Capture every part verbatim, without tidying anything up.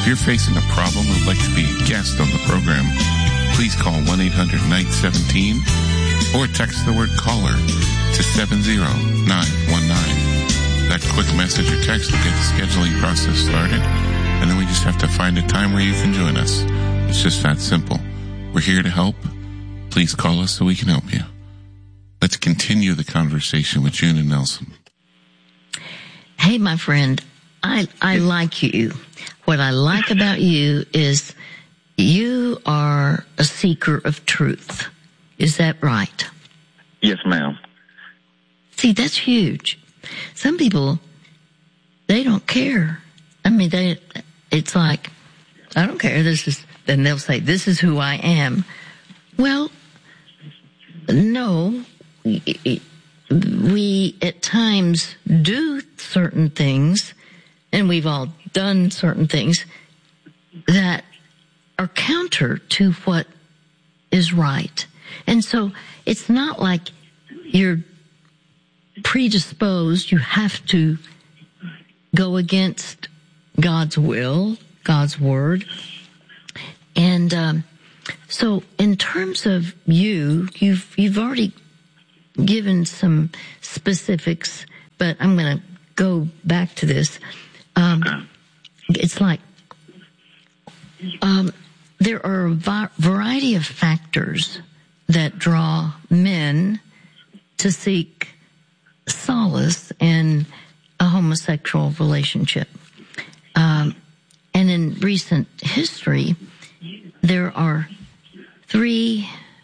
you're facing a problem and would like to be a guest on the program, please call one eight hundred N I G H one seven or text the word caller to seven zero nine one nine. That quick message or text will get the scheduling process started, and then we just have to find a time where you can join us. It's just that simple. We're here to help. Please call us so we can help you. Let's continue the conversation with June and Nelson. Hey, my friend, I I like you. What I like about you is you are a seeker of truth. Is that right? Yes, ma'am. See, that's huge. Some people, they don't care. I mean, they, it's like, I don't care. This is, then they'll say, this is who I am. Well, no, we at times do certain things, and we've all done certain things that are counter to what is right. And so it's not like you're predisposed, you have to go against God's will, God's word. And um, so in terms of you, you've you've already given some specifics, but I'm going to go back to this. Um, it's like um, there are a va- variety of factors that draw men to seek solace in a homosexual relationship. Um, and in recent history, there are three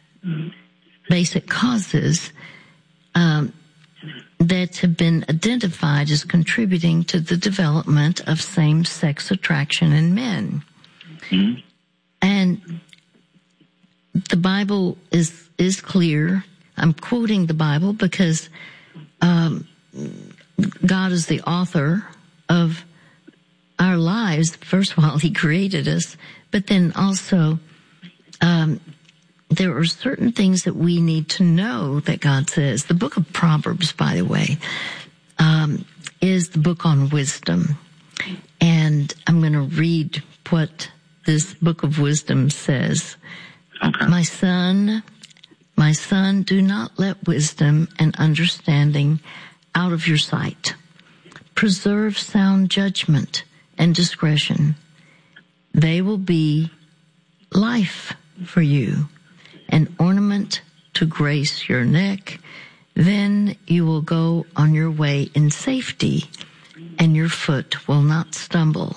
basic causes um, that have been identified as contributing to the development of same-sex attraction in men. Mm-hmm. And the Bible is is clear. I'm quoting the Bible because um, God is the author of our lives. First of all, He created us, but then also um, there are certain things that we need to know that God says. The book of Proverbs, by the way, um, is the book on wisdom. And I'm going to read what this book of wisdom says. Okay. My son, my son, do not let wisdom and understanding out of your sight. Preserve sound judgment and discretion. They will be life for you, an ornament to grace your neck. Then you will go on your way in safety, and your foot will not stumble.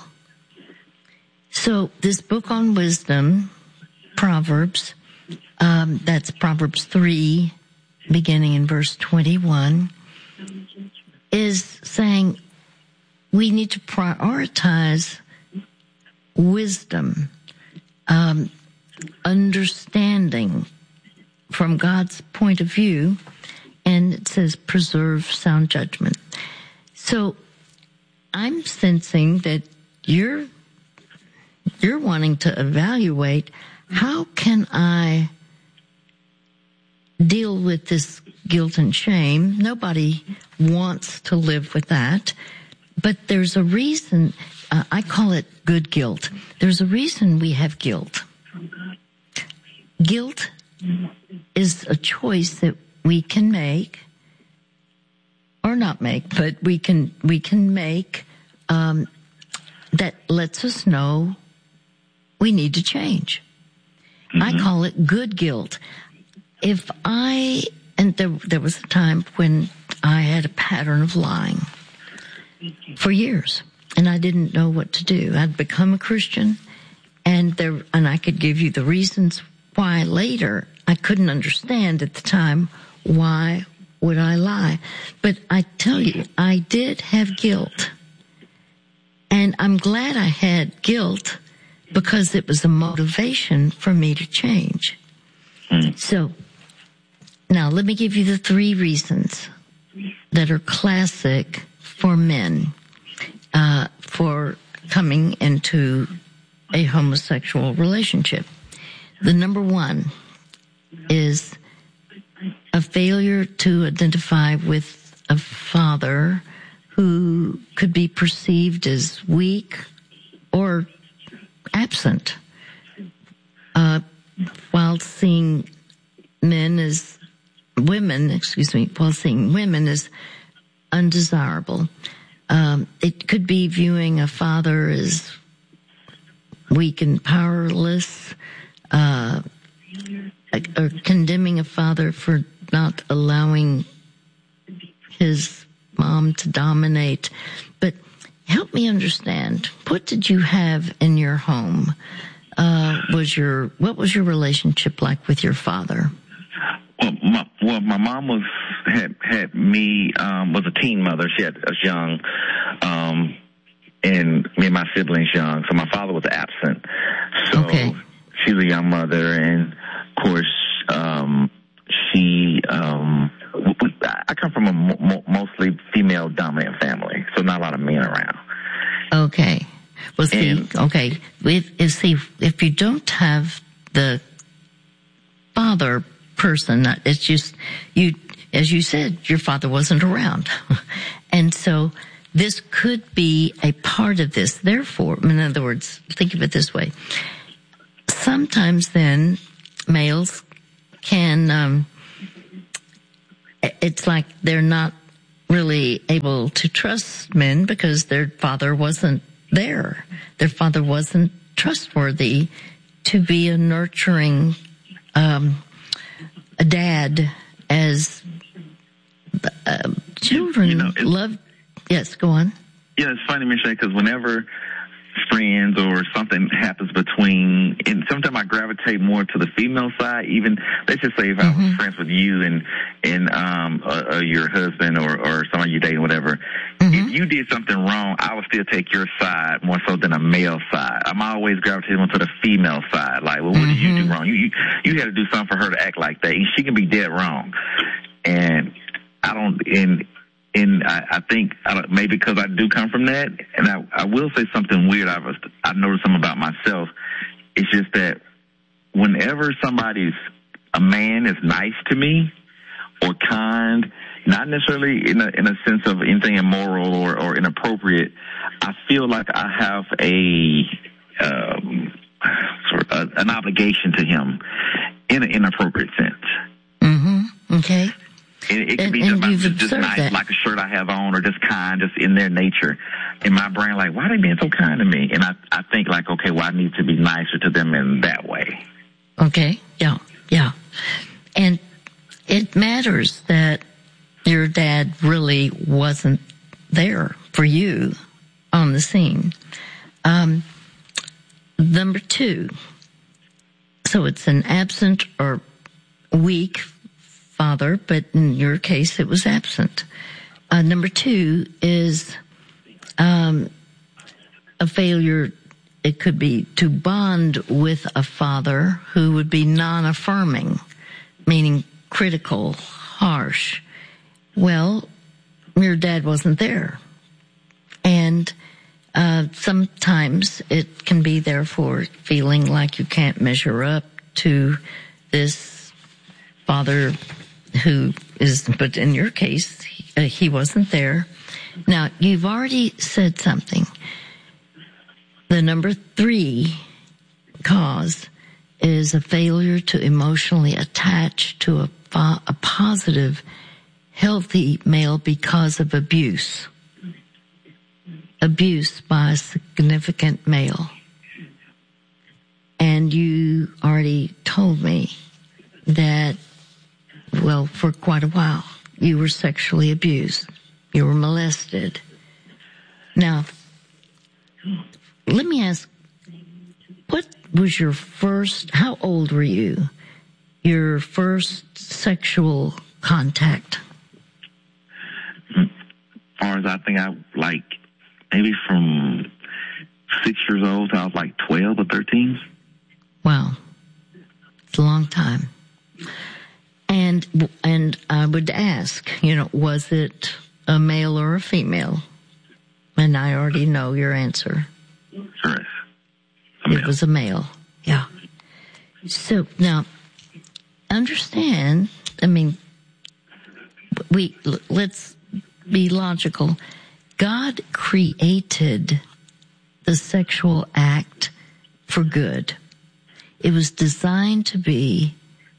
So this book on wisdom, Proverbs, um, that's Proverbs three, beginning in verse twenty-one, is saying we need to prioritize wisdom, um, understanding from God's point of view, and it says preserve sound judgment. So I'm sensing that you're you're wanting to evaluate, how can I deal with this guilt and shame? Nobody wants to live with that, but there's a reason. Uh, I call it good guilt. There's a reason we have guilt. Guilt is a choice that we can make or not make, but we can we can make um, that lets us know we need to change. Mm-hmm. I call it good guilt. If I, and there, there was a time when I had a pattern of lying for years, and I didn't know what to do. I'd become a Christian, and there, and I could give you the reasons why later. I couldn't understand at the time why would I lie. But I tell you, I did have guilt. And I'm glad I had guilt because it was a motivation for me to change. Mm. So, now let me give you the three reasons that are classic for men uh, for coming into a homosexual relationship. The number one is a failure to identify with a father who could be perceived as weak or absent, uh, while seeing men as women, excuse me, while seeing women as undesirable. Um, it could be viewing a father as weak and powerless, uh, or condemning a father for not allowing his mom to dominate. But help me understand, what did you have in your home? Uh, was your, what was your relationship like with your father? Well, my, well, my mom was, had, had me, um, was a teen mother. She had us young, um, and me and my siblings young. So my father was absent. So okay. She's a young mother, and of course, um, she, um, we, I come from a mo- mostly female dominant family, so not a lot of men around. Okay. Well, see, and, okay, if, if, see, if you don't have the father person, it's just, you, as you said, your father wasn't around. And so this could be a part of this. Therefore, in other words, think of it this way. Sometimes then males can, um, it's like they're not really able to trust men because their father wasn't there. Their father wasn't trustworthy to be a nurturing, um, a dad as uh, children you know, love. Yes, go on. Yeah, it's funny, Michelle, because whenever friends or something happens between, and sometimes I gravitate more to the female side. Even let's just say if I mm-hmm. was friends with you and and um uh, uh, your husband or or someone you dating, whatever. Mm-hmm. If you did something wrong, I would still take your side more so than a male side. I'm always gravitating to the female side. Like, well, what mm-hmm. did you do wrong? You, you you had to do something for her to act like that, and she can be dead wrong. And I don't and. And I, I think I don't, maybe because I do come from that, and I, I will say something weird. I've I've noticed something about myself. It's just that whenever somebody's a man is nice to me or kind, not necessarily in a in a sense of anything immoral or, or inappropriate, I feel like I have a um, sort of a, an obligation to him in an inappropriate sense. Mm-hmm. Okay. It, it could and, be and just, just nice, that. like a shirt I have on, or just kind, just in their nature. In my brain, like, why are they being so kind to me? And I, I think, like, okay, well, I need to be nicer to them in that way. Okay, yeah, yeah. And it matters that your dad really wasn't there for you on the scene. Um, number two, so it's an absent or weak father, but in your case, it was absent. Uh, number two is um, a failure. It could be to bond with a father who would be non-affirming, meaning critical, harsh. Well, your dad wasn't there. And uh, sometimes it can be, therefore, feeling like you can't measure up to this father who is, but in your case, he, uh, he wasn't there. Now, you've already said something. The number three cause is a failure to emotionally attach to a, a positive, healthy male because of abuse. Abuse by a significant male. And you already told me that, well, for quite a while, you were sexually abused. You were molested. Now, let me ask, what was your first, how old were you, your first sexual contact? As far as I think I, like, maybe from six years old to I was like twelve or thirteen. Wow. It's a long time. And, and I would ask, you know, was it a male or a female? And I already know your answer. Correct. It was a male. Yeah. So now, understand, I mean, we, let's be logical. God created the sexual act for good. It was designed to be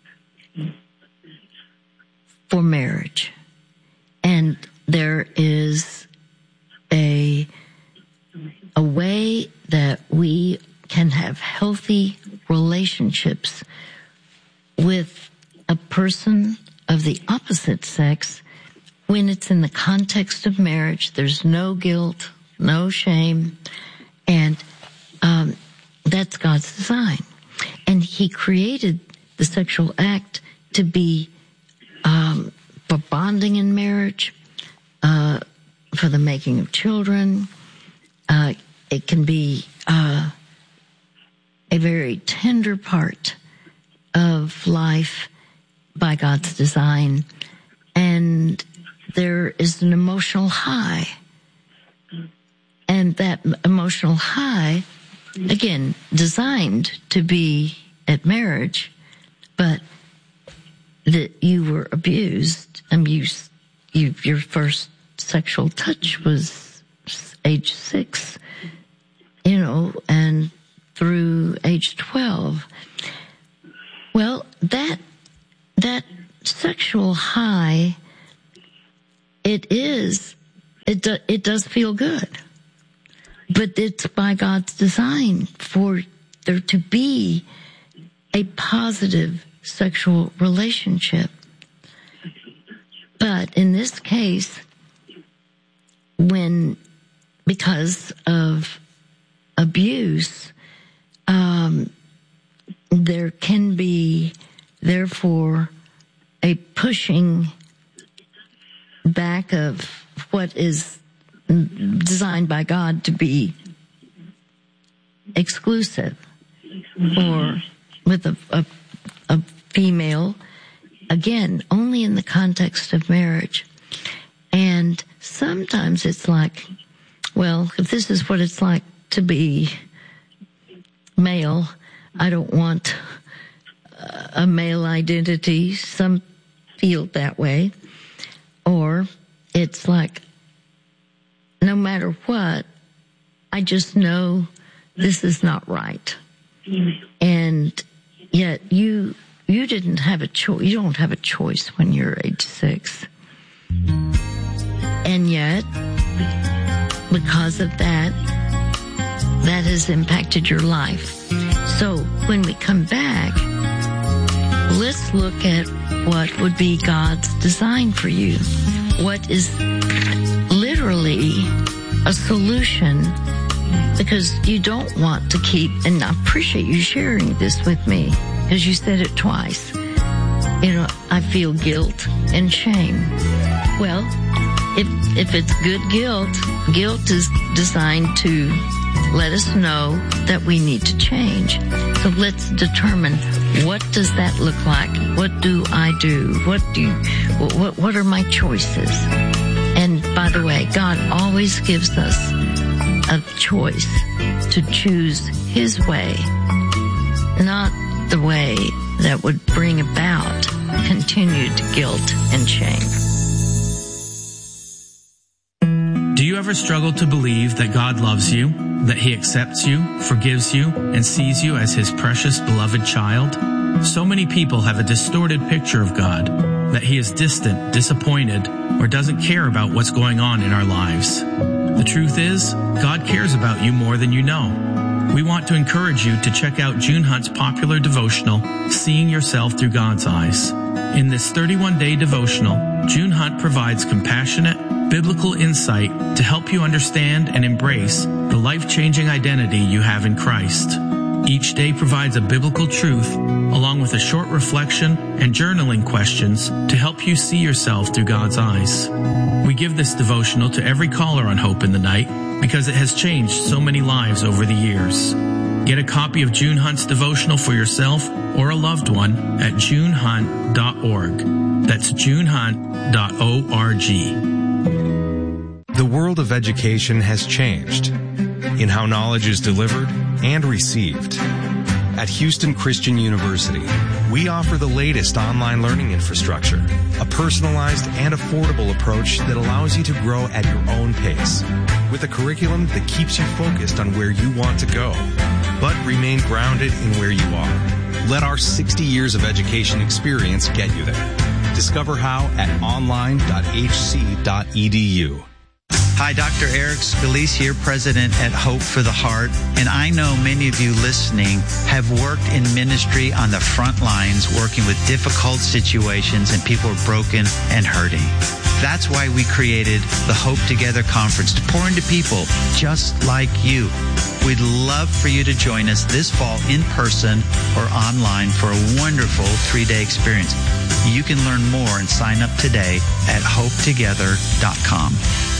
for marriage. And there is a, a way that we can have healthy relationships with a person of the opposite sex when it's in the context of marriage. There's no guilt, no shame, and um, that's God's design. And he created the sexual act to be um, for bonding in marriage, uh, for the making of children. Uh, it can be uh, a very tender part of life by God's design. And there is an emotional high. And that emotional high, again, designed to be at marriage, but that you were abused. I mean, you, you, your first sexual touch was age six, you know, and through age twelve. Well, that, that sexual high, it is, it, do, it does feel good. But it's by God's design for there to be a positive sexual relationship. But in this case, when, because of abuse, um, there can be, therefore, a pushing back of what is designed by God to be exclusive, or with a, a, a female, again, only in the context of marriage. And sometimes it's like, well, if this is what it's like to be male, I don't want a male identity. Some feel that way. Or it's like, no matter what, I just know this is not right. And yet you you didn't have a choice. You don't have a choice when you're age six. And yet, because of that, that has impacted your life. So when we come back, let's look at what would be God's design for you. What is literally a solution, because you don't want to keep, and I appreciate you sharing this with me, because you said it twice. You know, I feel guilt and shame. Well, if if it's good guilt, guilt is designed to let us know that we need to change. So let's determine, what does that look like? What do I do? What do you, what what are my choices? And by the way, God always gives us a choice to choose His way, not the way that would bring about continued guilt and shame. Do you ever struggle to believe that God loves you, that He accepts you, forgives you, and sees you as His precious, beloved child? So many people have a distorted picture of God, that He is distant, disappointed, or doesn't care about what's going on in our lives. The truth is, God cares about you more than you know. We want to encourage you to check out June Hunt's popular devotional, Seeing Yourself Through God's Eyes. In this thirty-one day devotional, June Hunt provides compassionate, biblical insight to help you understand and embrace the life-changing identity you have in Christ. Each day provides a biblical truth, along with a short reflection and journaling questions to help you see yourself through God's eyes. We give this devotional to every caller on Hope in the Night because it has changed so many lives over the years. Get a copy of June Hunt's devotional for yourself or a loved one at june hunt dot org. That's june hunt dot org. The world of education has changed in how knowledge is delivered and received. At Houston Christian University, we offer the latest online learning infrastructure, a personalized and affordable approach that allows you to grow at your own pace, with a curriculum that keeps you focused on where you want to go. but remain grounded in where you are. Let our sixty years of education experience get you there. Discover how at online dot h c dot e d u. Hi, Doctor Eric Scalise here, President at Hope for the Heart. And I know many of you listening have worked in ministry on the front lines, working with difficult situations, and people are broken and hurting. That's why we created the Hope Together Conference, to pour into people just like you. We'd love for you to join us this fall in person or online for a wonderful three-day experience. You can learn more and sign up today at hope together dot com.